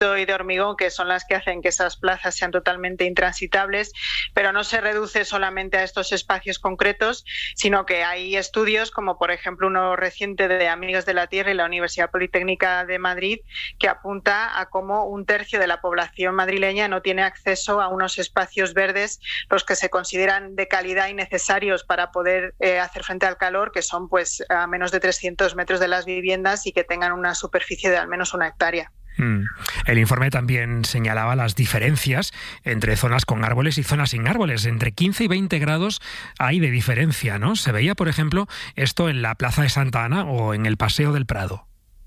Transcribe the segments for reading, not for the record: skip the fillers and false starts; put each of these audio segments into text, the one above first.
y de hormigón, que son las que hacen que esas plazas sean totalmente intransitables, pero no se reduce solamente a estos espacios concretos, sino que hay estudios, como por ejemplo uno reciente de Amigos de la Tierra y la Universidad Politécnica de Madrid, que apunta a cómo 1/3 de la población madrileña no tiene acceso a unos espacios verdes, los que se consideran de calidad y necesarios para poder hacer frente al calor, que son pues a menos de 300 metros de las viviendas y que tengan una superficie de al menos 1 hectárea. El informe también señalaba las diferencias entre zonas con árboles y zonas sin árboles. Entre 15 y 20 grados hay de diferencia, ¿no? Se veía, por ejemplo, esto en la Plaza de Santa Ana o en el Paseo del Prado.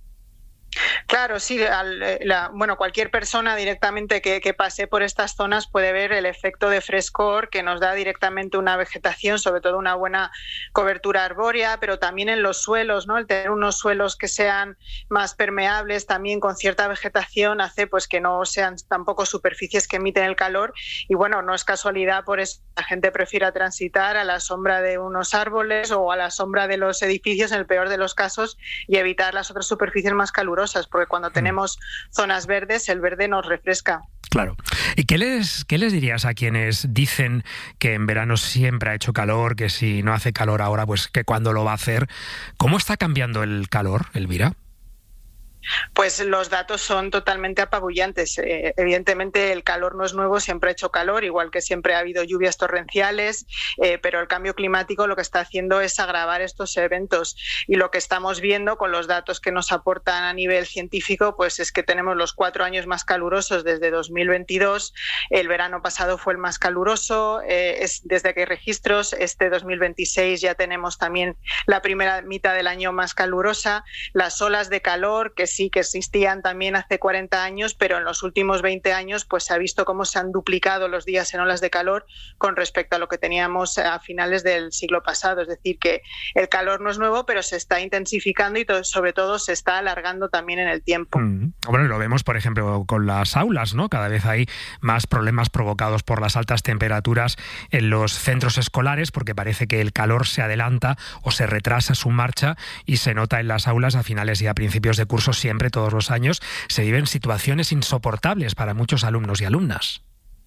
Claro, sí. Cualquier persona directamente que pase por estas zonas puede ver el efecto de frescor que nos da directamente una vegetación, sobre todo una buena cobertura arbórea, pero también en los suelos, ¿no? El tener unos suelos que sean más permeables, también con cierta vegetación, hace pues que no sean tampoco superficies que emiten el calor. Y bueno, no es casualidad, por eso la gente prefiere transitar a la sombra de unos árboles o a la sombra de los edificios, en el peor de los casos, y evitar las otras superficies más calurosas, porque cuando tenemos zonas verdes, el verde nos refresca. Claro. ¿Y qué les dirías a quienes dicen que en verano siempre ha hecho calor, que si no hace calor ahora, pues que cuándo lo va a hacer? ¿Cómo está cambiando el calor, Elvira? Pues los datos son totalmente apabullantes. Evidentemente el calor no es nuevo, siempre ha hecho calor, igual que siempre ha habido lluvias torrenciales, pero el cambio climático lo que está haciendo es agravar estos eventos. Y lo que estamos viendo con los datos que nos aportan a nivel científico, pues es que tenemos los 4 años más calurosos desde 2022. El verano pasado fue el más caluroso, desde que hay registros. Este 2026 ya tenemos también la primera mitad del año más calurosa. Las olas de calor, que sí que existían también hace 40 años, pero en los últimos 20 años pues se ha visto cómo se han duplicado los días en olas de calor con respecto a lo que teníamos a finales del siglo pasado. Es decir, que el calor no es nuevo, pero se está intensificando y sobre todo se está alargando también en el tiempo. Bueno, lo vemos, por ejemplo, con las aulas, ¿no? Cada vez hay más problemas provocados por las altas temperaturas en los centros escolares, porque parece que el calor se adelanta o se retrasa su marcha y se nota en las aulas a finales y a principios de curso. Siempre, todos los años, se viven situaciones insoportables para muchos alumnos y alumnas.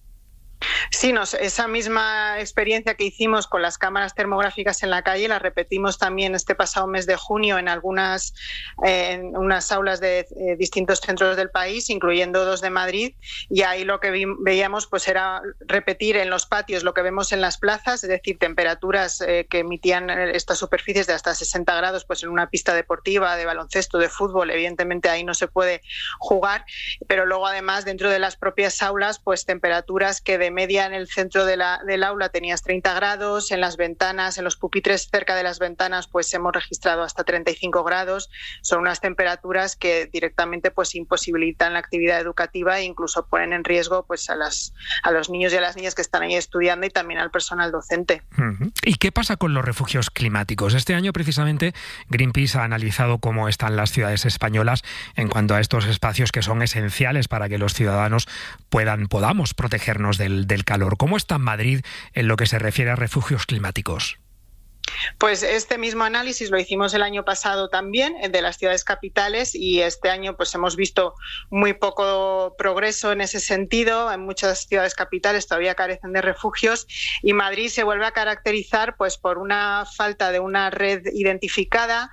Sí, esa misma experiencia que hicimos con las cámaras termográficas en la calle la repetimos también este pasado mes de junio en unas aulas de distintos centros del país, incluyendo 2 de Madrid, y ahí lo que veíamos pues era repetir en los patios lo que vemos en las plazas, es decir, temperaturas que emitían estas superficies de hasta 60 grados, pues en una pista deportiva, de baloncesto, de fútbol. Evidentemente ahí no se puede jugar, pero luego además dentro de las propias aulas, pues temperaturas que de media en el centro del aula tenías 30 grados, en las ventanas, en los pupitres cerca de las ventanas, pues hemos registrado hasta 35 grados. Son unas temperaturas que directamente pues imposibilitan la actividad educativa e incluso ponen en riesgo pues a los niños y a las niñas que están ahí estudiando y también al personal docente. ¿Y qué pasa con los refugios climáticos? Este año precisamente Greenpeace ha analizado cómo están las ciudades españolas en cuanto a estos espacios que son esenciales para que los ciudadanos podamos protegernos del calor. ¿Cómo está Madrid en lo que se refiere a refugios climáticos? Pues este mismo análisis lo hicimos el año pasado también, de las ciudades capitales, y este año pues hemos visto muy poco progreso en ese sentido. En muchas ciudades capitales todavía carecen de refugios y Madrid se vuelve a caracterizar pues por una falta de una red identificada.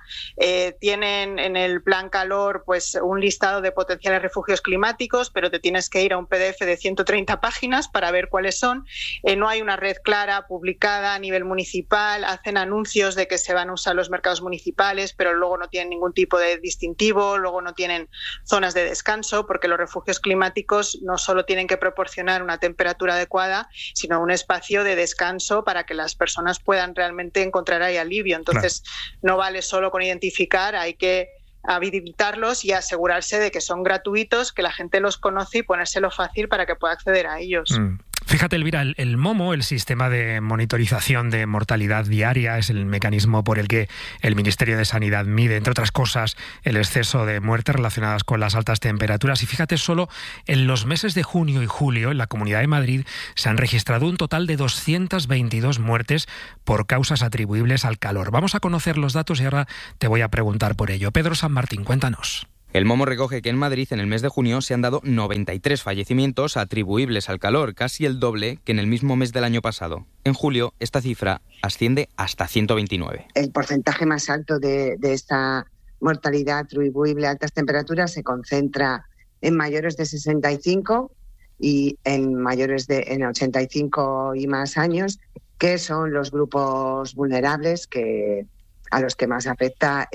Tienen en el Plan Calor pues un listado de potenciales refugios climáticos, pero te tienes que ir a un PDF de 130 páginas para ver cuáles son. No hay una red clara publicada a nivel municipal. Hacen anuncios de que se van a usar los mercados municipales, pero luego no tienen ningún tipo de distintivo, luego no tienen zonas de descanso, porque los refugios climáticos no solo tienen que proporcionar una temperatura adecuada, sino un espacio de descanso para que las personas puedan realmente encontrar ahí alivio. Entonces, no vale solo con identificar, hay que habilitarlos y asegurarse de que son gratuitos, que la gente los conoce y ponérselo fácil para que pueda acceder a ellos. Fíjate, Elvira, el MOMO, el sistema de monitorización de mortalidad diaria, es el mecanismo por el que el Ministerio de Sanidad mide, entre otras cosas, el exceso de muertes relacionadas con las altas temperaturas. Y fíjate, solo en los meses de junio y julio, en la Comunidad de Madrid, se han registrado un total de 222 muertes por causas atribuibles al calor. Vamos a conocer los datos y ahora te voy a preguntar por ello. Pedro San Martín, cuéntanos. El Momo recoge que en Madrid en el mes de junio se han dado 93 fallecimientos atribuibles al calor, casi el doble que en el mismo mes del año pasado. En julio esta cifra asciende hasta 129. El porcentaje más alto de esta mortalidad atribuible a altas temperaturas se concentra en mayores de 65 y en mayores de 85 y más años, que son los grupos vulnerables a los que más afecta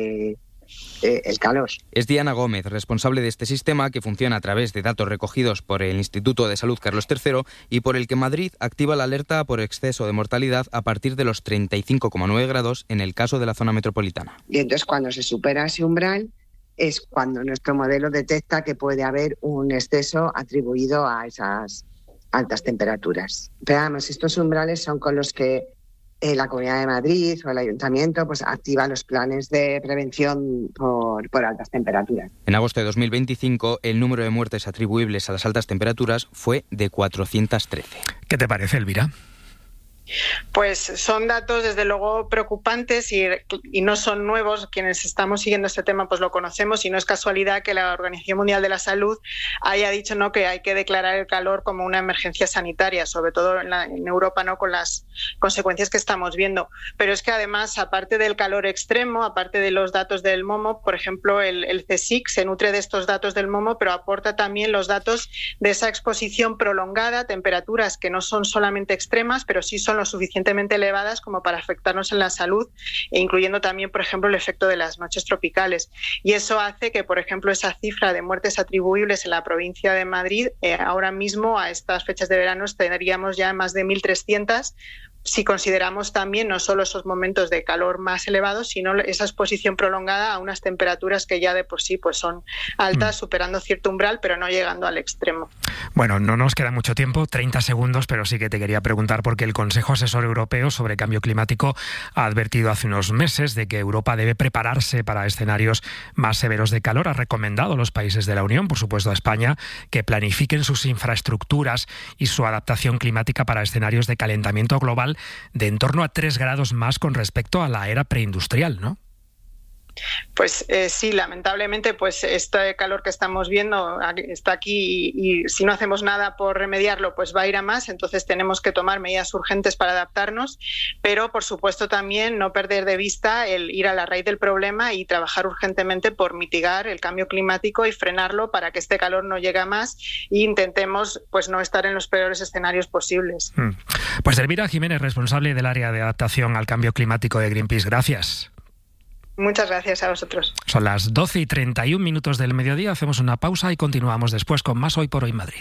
el calor. Es Diana Gómez, responsable de este sistema que funciona a través de datos recogidos por el Instituto de Salud Carlos III y por el que Madrid activa la alerta por exceso de mortalidad a partir de los 35,9 grados en el caso de la zona metropolitana. Y entonces cuando se supera ese umbral es cuando nuestro modelo detecta que puede haber un exceso atribuido a esas altas temperaturas. Pero vamos, estos umbrales son con los que la Comunidad de Madrid o el Ayuntamiento pues activa los planes de prevención por altas temperaturas. En agosto de 2025, el número de muertes atribuibles a las altas temperaturas fue de 413. ¿Qué te parece, Elvira? Pues son datos desde luego preocupantes y no son nuevos. Quienes estamos siguiendo este tema pues lo conocemos y no es casualidad que la Organización Mundial de la Salud haya dicho que hay que declarar el calor como una emergencia sanitaria, sobre todo en Europa, con las consecuencias que estamos viendo. Pero es que además, aparte del calor extremo, aparte de los datos del Momo, por ejemplo, el CSIC se nutre de estos datos del Momo, pero aporta también los datos de esa exposición prolongada a temperaturas que no son solamente extremas, pero sí son lo suficientemente elevadas como para afectarnos en la salud, e incluyendo también, por ejemplo, el efecto de las noches tropicales. Y eso hace que, por ejemplo, esa cifra de muertes atribuibles en la provincia de Madrid, ahora mismo, a estas fechas de verano, tendríamos ya más de 1.300, si consideramos también no solo esos momentos de calor más elevados, sino esa exposición prolongada a unas temperaturas que ya de por sí pues son altas, superando cierto umbral, pero no llegando al extremo. Bueno, no nos queda mucho tiempo, 30 segundos, pero sí que te quería preguntar porque el Consejo Asesor Europeo sobre Cambio Climático ha advertido hace unos meses de que Europa debe prepararse para escenarios más severos de calor. Ha recomendado a los países de la Unión, por supuesto a España, que planifiquen sus infraestructuras y su adaptación climática para escenarios de calentamiento global de en torno a 3 grados más con respecto a la era preindustrial, ¿no? Pues sí, lamentablemente, pues este calor que estamos viendo está aquí y si no hacemos nada por remediarlo, pues va a ir a más. Entonces tenemos que tomar medidas urgentes para adaptarnos, pero por supuesto también no perder de vista el ir a la raíz del problema y trabajar urgentemente por mitigar el cambio climático y frenarlo para que este calor no llegue a más e intentemos pues no estar en los peores escenarios posibles. Pues Elvira Jiménez, responsable del área de adaptación al cambio climático de Greenpeace. Gracias. Muchas gracias a vosotros. Son las 12:31 del mediodía, hacemos una pausa y continuamos después con más Hoy por Hoy Madrid.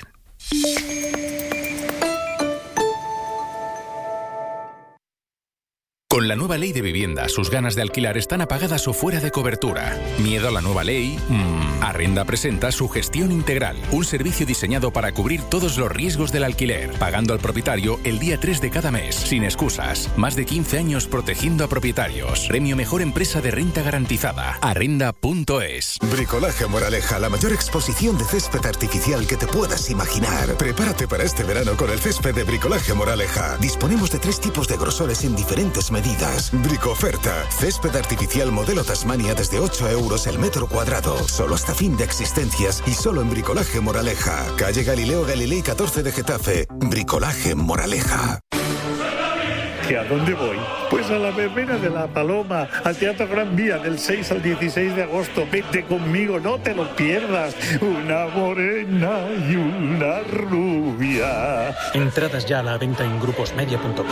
Con la nueva ley de vivienda, sus ganas de alquilar están apagadas o fuera de cobertura. ¿Miedo a la nueva ley? Arrenda presenta su gestión integral, un servicio diseñado para cubrir todos los riesgos del alquiler, pagando al propietario el día 3 de cada mes, sin excusas. Más de 15 años protegiendo a propietarios. Premio Mejor Empresa de Renta Garantizada. Arrenda.es. Bricolaje Moraleja, la mayor exposición de césped artificial que te puedas imaginar. Prepárate para este verano con el césped de Bricolaje Moraleja. Disponemos de 3 tipos de grosores en diferentes medidas. Bricoferta. Césped artificial modelo Tasmania desde 8 euros el metro cuadrado. Solo hasta fin de existencias y solo en Bricolaje Moraleja. Calle Galileo Galilei 14 de Getafe. Bricolaje Moraleja. ¿Que a dónde voy? Pues a la verbena de La Paloma, al Teatro Gran Vía del 6 al 16 de agosto. Vete conmigo, no te lo pierdas. Una morena y una rubia. Entradas ya a la venta en gruposmedia.com.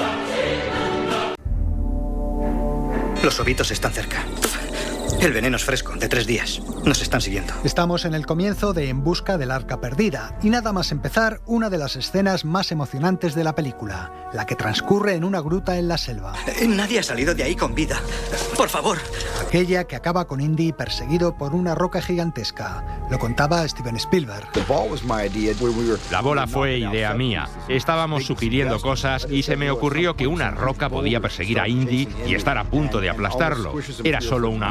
Los ovitos están cerca. El veneno es fresco, de 3 días. Nos están siguiendo. Estamos en el comienzo de En busca del arca perdida y nada más empezar una de las escenas más emocionantes de la película, la que transcurre en una gruta en la selva. Nadie ha salido de ahí con vida. Por favor. Aquella que acaba con Indy perseguido por una roca gigantesca. Lo contaba Steven Spielberg. La bola fue idea mía. Estábamos sugiriendo cosas y se me ocurrió que una roca podía perseguir a Indy y estar a punto de aplastarlo. Era solo una ocurrencia.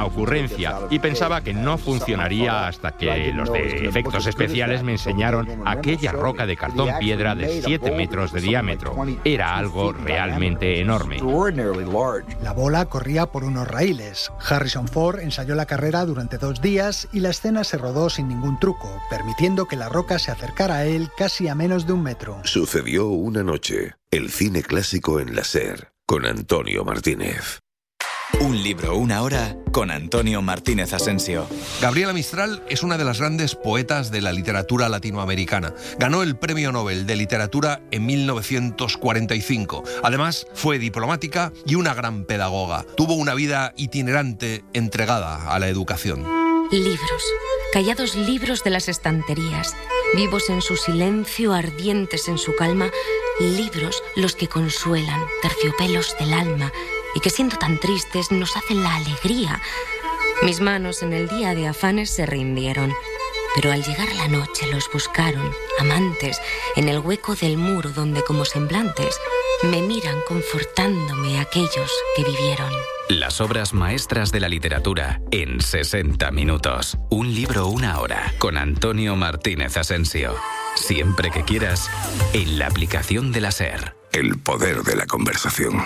potencia y pensaba que no funcionaría hasta que los de efectos especiales me enseñaron aquella roca de cartón piedra de 7 metros de diámetro. Era algo realmente enorme. La bola corría por unos raíles. Harrison Ford ensayó la carrera durante 2 días y la escena se rodó sin ningún truco, permitiendo que la roca se acercara a él casi a menos de 1 metro. Sucedió una noche. El cine clásico en la SER, con Antonio Martínez. Un libro, una hora, con Antonio Martínez Asensio. Gabriela Mistral es una de las grandes poetas de la literatura latinoamericana. Ganó el Premio Nobel de Literatura en 1945. Además, fue diplomática y una gran pedagoga. Tuvo una vida itinerante entregada a la educación. Libros, callados libros de las estanterías, vivos en su silencio, ardientes en su calma, libros los que consuelan, terciopelos del alma, y que siendo tan tristes nos hacen la alegría. Mis manos en el día de afanes se rindieron, pero al llegar la noche los buscaron, amantes, en el hueco del muro donde como semblantes me miran confortándome aquellos que vivieron. Las obras maestras de la literatura en 60 minutos. Un libro, una hora, con Antonio Martínez Asensio. Siempre que quieras, en la aplicación de la SER. El poder de la conversación.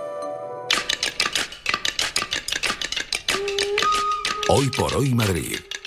Hoy por hoy Madrid.